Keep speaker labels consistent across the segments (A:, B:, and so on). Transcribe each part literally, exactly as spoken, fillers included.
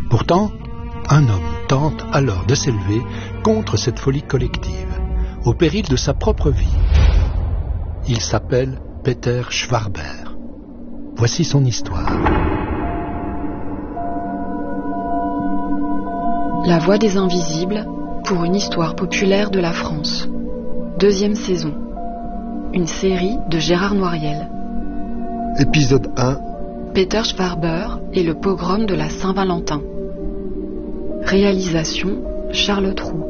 A: Pourtant, un homme tente alors de s'élever contre cette folie collective, au péril de sa propre vie. Il s'appelle Peter Schwarber. Voici son histoire.
B: La Voix des Invisibles pour une histoire populaire de la France. Deuxième saison. Une série de Gérard Noiriel.
C: Épisode un.
B: Peter Schwarber et le pogrom de la Saint-Valentin. Réalisation Charlotte Roux.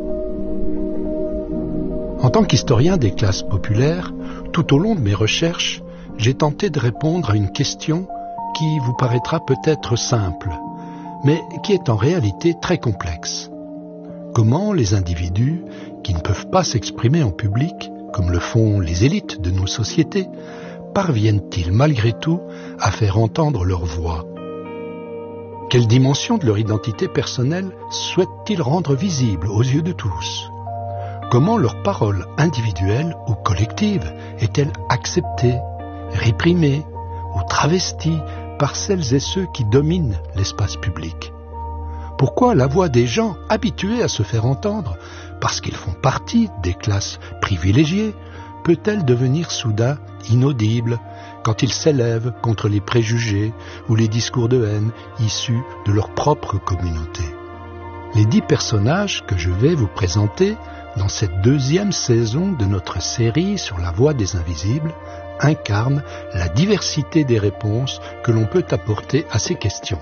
A: En tant qu'historien des classes populaires, tout au long de mes recherches, j'ai tenté de répondre à une question qui vous paraîtra peut-être simple, mais qui est en réalité très complexe. Comment les individus, qui ne peuvent pas s'exprimer en public, comme le font les élites de nos sociétés, parviennent-ils malgré tout à faire entendre leur voix ? Quelle dimension de leur identité personnelle souhaitent-ils rendre visible aux yeux de tous ? Comment leur parole individuelle ou collective est-elle acceptée, réprimée ou travestie par celles et ceux qui dominent l'espace public ? Pourquoi la voix des gens habitués à se faire entendre, parce qu'ils font partie des classes privilégiées, peut-elle devenir soudain inaudible quand ils s'élèvent contre les préjugés ou les discours de haine issus de leur propre communauté ? Les dix personnages que je vais vous présenter dans cette deuxième saison de notre série sur la Voix des Invisibles incarnent la diversité des réponses que l'on peut apporter à ces questions.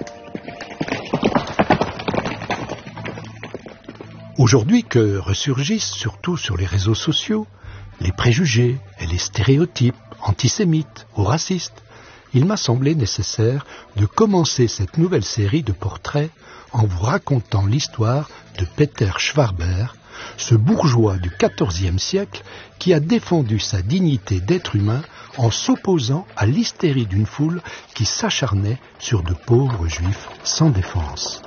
A: Aujourd'hui que ressurgissent, surtout sur les réseaux sociaux, les préjugés et les stéréotypes antisémites ou racistes, il m'a semblé nécessaire de commencer cette nouvelle série de portraits en vous racontant l'histoire de Peter Schwarber, ce bourgeois du quatorzième siècle qui a défendu sa dignité d'être humain en s'opposant à l'hystérie d'une foule qui s'acharnait sur de pauvres juifs sans défense.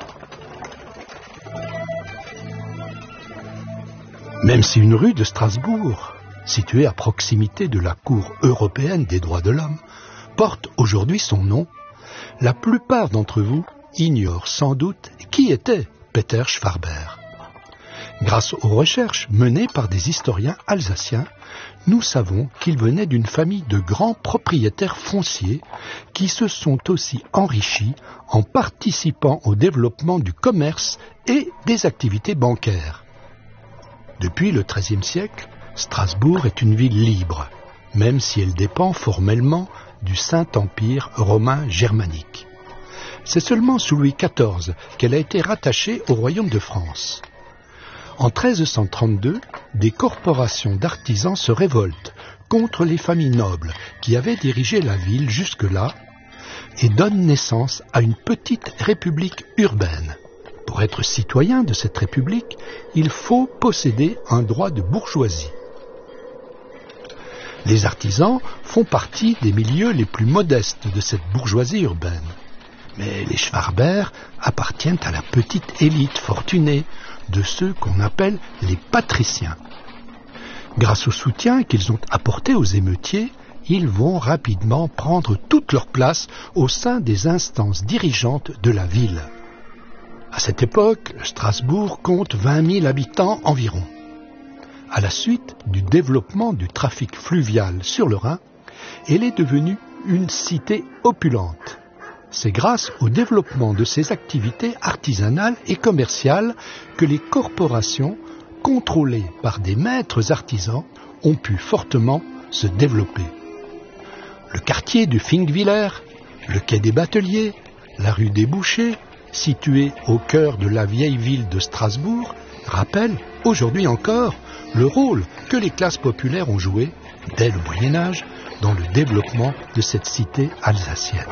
A: Même si une rue de Strasbourg, située à proximité de la Cour européenne des droits de l'homme, porte aujourd'hui son nom, la plupart d'entre vous ignorent sans doute qui était Peter Schwarber. Grâce aux recherches menées par des historiens alsaciens, nous savons qu'il venait d'une famille de grands propriétaires fonciers qui se sont aussi enrichis en participant au développement du commerce et des activités bancaires. Depuis le treizième siècle, Strasbourg est une ville libre, même si elle dépend formellement du Saint-Empire romain germanique. C'est seulement sous Louis quatorze qu'elle a été rattachée au royaume de France. En treize cent trente-deux, des corporations d'artisans se révoltent contre les familles nobles qui avaient dirigé la ville jusque-là et donnent naissance à une petite république urbaine. Pour être citoyen de cette république, il faut posséder un droit de bourgeoisie. Les artisans font partie des milieux les plus modestes de cette bourgeoisie urbaine. Mais les Schwarber appartiennent à la petite élite fortunée de ceux qu'on appelle les patriciens. Grâce au soutien qu'ils ont apporté aux émeutiers, ils vont rapidement prendre toute leur place au sein des instances dirigeantes de la ville. À cette époque, Strasbourg compte vingt mille habitants environ. À la suite du développement du trafic fluvial sur le Rhin, elle est devenue une cité opulente. C'est grâce au développement de ces activités artisanales et commerciales que les corporations, contrôlées par des maîtres artisans, ont pu fortement se développer. Le quartier du Finkviller, le quai des Bateliers, la rue des Bouchers, située au cœur de la vieille ville de Strasbourg, rappellent aujourd'hui encore le rôle que les classes populaires ont joué, dès le Moyen-Âge, dans le développement de cette cité alsacienne.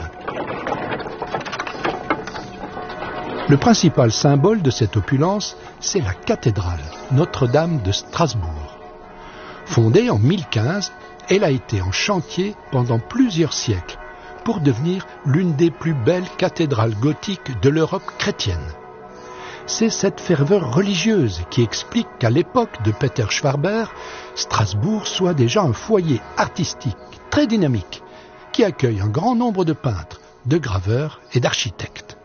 A: Le principal symbole de cette opulence, c'est la cathédrale Notre-Dame de Strasbourg. Fondée en mille quinze, elle a été en chantier pendant plusieurs siècles pour devenir l'une des plus belles cathédrales gothiques de l'Europe chrétienne. C'est cette ferveur religieuse qui explique qu'à l'époque de Peter Schwarber, Strasbourg soit déjà un foyer artistique très dynamique qui accueille un grand nombre de peintres, de graveurs et d'architectes.